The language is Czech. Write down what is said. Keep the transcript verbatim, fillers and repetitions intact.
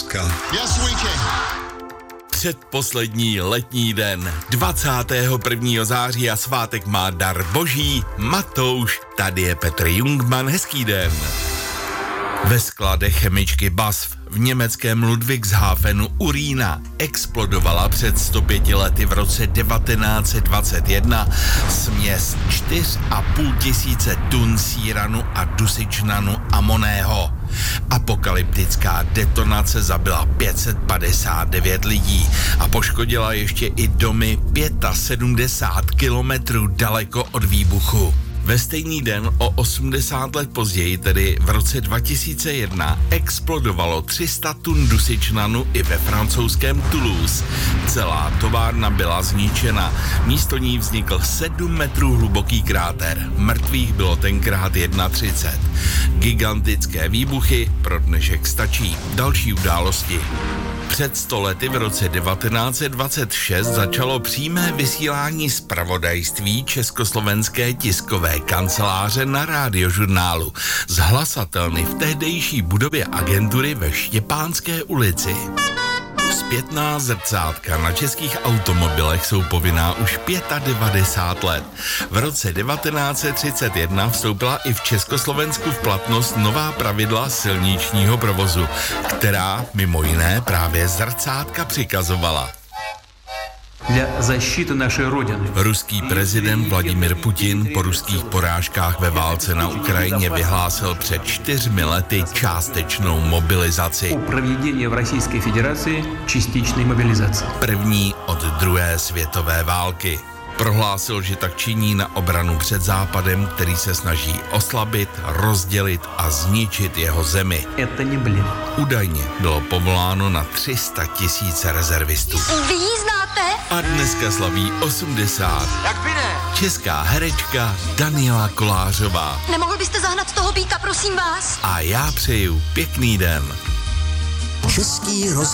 Jitka. Yes, we can. Předposlední letní den, dvacátého prvního září a svátek má dar boží, Matouš, tady je Petr Jungmann, hezký den. Ve skladech chemičky B A S F v německém Ludwigshafenu u Rýna explodovala před sto pěti lety v roce devatenáct set dvacet jedna směs čtyři a půl tisíce tun síranu a dusičnanu amonného. Apokalyptická detonace zabila pět set padesát devět lidí a poškodila ještě i domy sedmdesát pět kilometrů daleko od výbuchu. Ve stejný den o osmdesát let později, tedy v roce dva tisíce jedna, explodovalo tři sta tun dusičnanu i ve francouzském Toulouse. Celá továrna byla zničena. Místo ní vznikl sedm metrů hluboký kráter. Mrtvých bylo tenkrát třicet jedna. Gigantické výbuchy, pro dnešek stačí. Další události. Před sto lety v roce devatenáct set dvacet šest začalo přímé vysílání zpravodajství Československé tiskové kanceláře na Radiožurnálu z hlasatelny v tehdejší budově agentury ve Štěpánské ulici. Zpětná zrcátka na českých automobilech jsou povinná už devadesát pět let. V roce devatenáct set třicet jedna vstoupila i v Československu v platnost nová pravidla silničního provozu, která mimo jiné právě zrcátka přikazovala. Для защиты нашей Родины. Ruský prezident Vladimir Putin po ruských porážkách ve válce na Ukrajině vyhlásil před čtyřmi lety částečnou mobilizaci. О проведении в Российской Федерации частичной мобилизации. První od druhé světové války. Prohlásil, že tak činí na obranu před Západem, který se snaží oslabit, rozdělit a zničit jeho zemi. Это не блеф. Údajně bylo povoláno na tři sta tisíc rezervistů. Vy ji znáte? A dneska slaví osmdesát. Jak by ne? Česká herečka Daniela Kolářová. Nemohl byste zahnat toho býka, prosím vás? A já přeju pěkný den. Český roz...